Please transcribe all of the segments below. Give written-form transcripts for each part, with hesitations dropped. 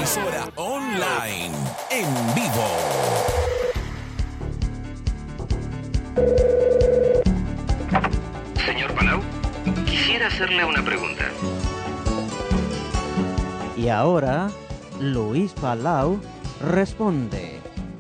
emisora online, en vivo. Señor Palau, quisiera hacerle una pregunta. Y ahora, Luis Palau responde.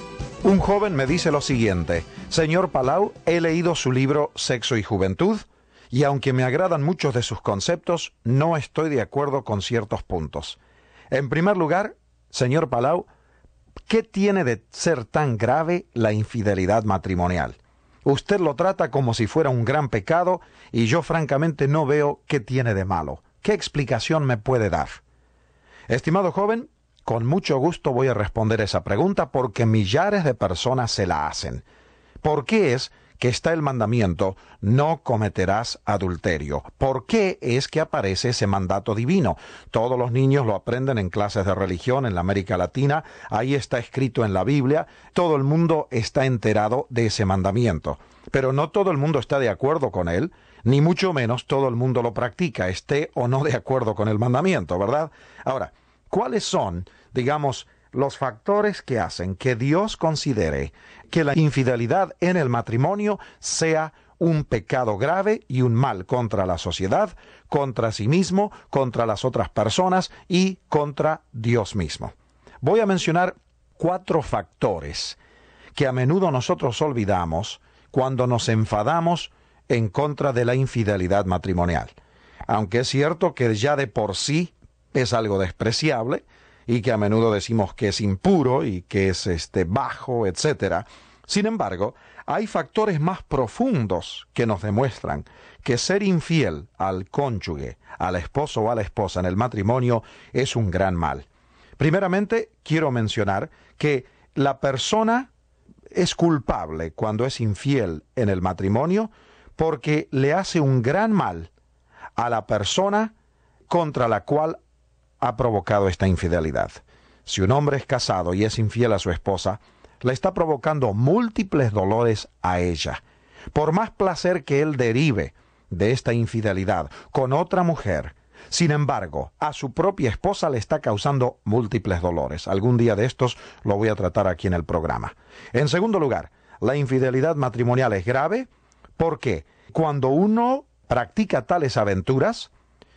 Un joven me dice lo siguiente: Señor Palau, he leído su libro Sexo y Juventud, y aunque me agradan muchos de sus conceptos, no estoy de acuerdo con ciertos puntos. En primer lugar, señor Palau, ¿qué tiene de ser tan grave la infidelidad matrimonial? Usted lo trata como si fuera un gran pecado, y yo francamente no veo qué tiene de malo. ¿Qué explicación me puede dar? Estimado joven, con mucho gusto voy a responder esa pregunta porque millares de personas se la hacen. ¿Por qué es que está el mandamiento, no cometerás adulterio? ¿Por qué es que aparece ese mandato divino? Todos los niños lo aprenden en clases de religión en la América Latina, ahí está escrito en la Biblia, todo el mundo está enterado de ese mandamiento. Pero no todo el mundo está de acuerdo con él, ni mucho menos todo el mundo lo practica, esté o no de acuerdo con el mandamiento, ¿verdad? Ahora, ¿cuáles son, digamos, los factores que hacen que Dios considere que la infidelidad en el matrimonio sea un pecado grave y un mal contra la sociedad, contra sí mismo, contra las otras personas y contra Dios mismo? Voy a mencionar 4 factores que a menudo nosotros olvidamos cuando nos enfadamos en contra de la infidelidad matrimonial. Aunque es cierto que ya de por sí es algo despreciable y que a menudo decimos que es impuro y que es bajo, etc. Sin embargo, hay factores más profundos que nos demuestran que ser infiel al cónyuge, al esposo o a la esposa en el matrimonio es un gran mal. Primeramente, quiero mencionar que la persona es culpable cuando es infiel en el matrimonio porque le hace un gran mal a la persona contra la cual ha provocado esta infidelidad. Si un hombre es casado y es infiel a su esposa, le está provocando múltiples dolores a ella. Por más placer que él derive de esta infidelidad con otra mujer, sin embargo, a su propia esposa le está causando múltiples dolores. Algún día de estos lo voy a tratar aquí en el programa. En segundo lugar, la infidelidad matrimonial es grave porque cuando uno practica tales aventuras,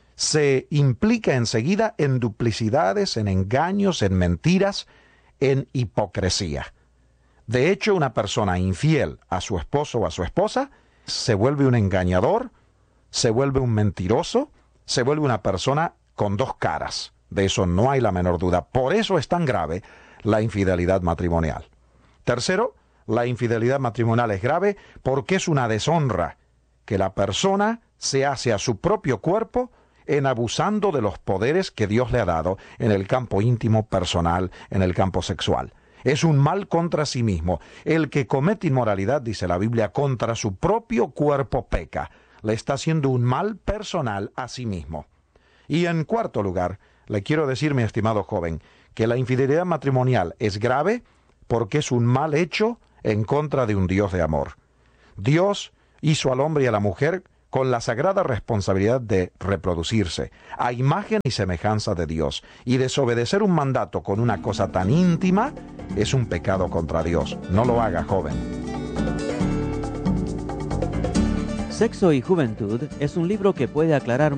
se implica enseguida en duplicidades, en engaños, en mentiras, en hipocresía. De hecho, una persona infiel a su esposo o a su esposa se vuelve un engañador, se vuelve un mentiroso, se vuelve una persona con 2 caras. De eso no hay la menor duda. Por eso es tan grave la infidelidad matrimonial. Tercero, la infidelidad matrimonial es grave porque es una deshonra que la persona se hace a su propio cuerpo en abusando de los poderes que Dios le ha dado en el campo íntimo, personal, en el campo sexual. Es un mal contra sí mismo. El que comete inmoralidad, dice la Biblia, contra su propio cuerpo peca. Le está haciendo un mal personal a sí mismo. Y en cuarto lugar, le quiero decir, mi estimado joven, que la infidelidad matrimonial es grave porque es un mal hecho en contra de un Dios de amor. Dios hizo al hombre y a la mujer con la sagrada responsabilidad de reproducirse, a imagen y semejanza de Dios, y desobedecer un mandato con una cosa tan íntima es un pecado contra Dios. No lo haga, joven. Sexo y Juventud es un libro que puede aclarar